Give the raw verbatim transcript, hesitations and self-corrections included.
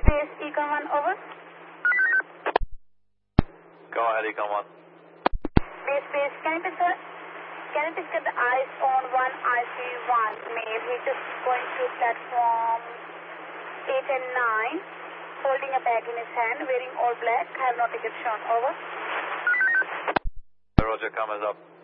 Space Econ one, over. Go ahead, Econ one. Base Space, can you please, uh, can you please get the eyes on one I C one, male? He's just going to platform eight and nine, holding a bag in his hand, wearing all black, have no ticket shown, over. Roger, comments up.